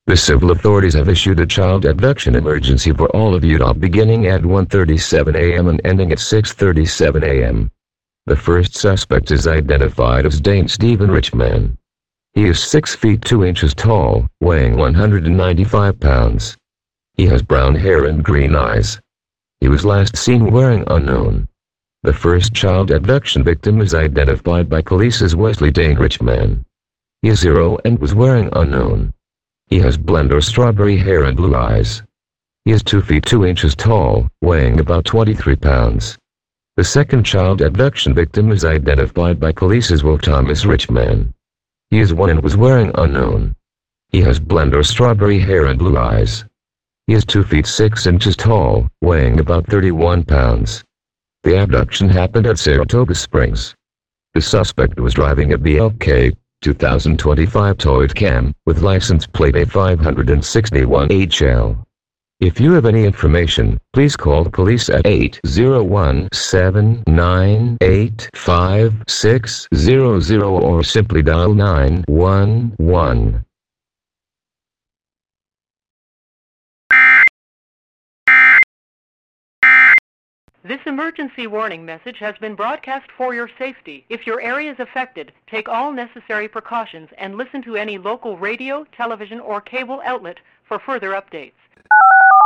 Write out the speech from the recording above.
The civil authorities have issued a child abduction emergency for all of Utah beginning at 1:37 a.m. and ending at 6:37 a.m. The first suspect is identified as Dane Stephen Richman. He is 6 feet 2 inches tall, weighing 195 pounds. He has brown hair and green eyes. He was last seen wearing unknown. The first child abduction victim is identified by police as Wesley Dane Richman. He is 0 and was wearing unknown. He has blonde or strawberry hair and blue eyes. He is 2 feet 2 inches tall, weighing about 23 pounds. The second child abduction victim is identified by police as Will Thomas Richman. He is 1 and was wearing unknown. He has blonde or strawberry hair and blue eyes. He is 2 feet 6 inches tall, weighing about 31 pounds. The abduction happened at Saratoga Springs. The suspect was driving a BLK 2025 Toyota Cam with license plate A561HL. If you have any information, please call the police at 801-798-5600 or simply dial 911. This emergency warning message has been broadcast for your safety. If your area is affected, take all necessary precautions and listen to any local radio, television, or cable outlet for further updates.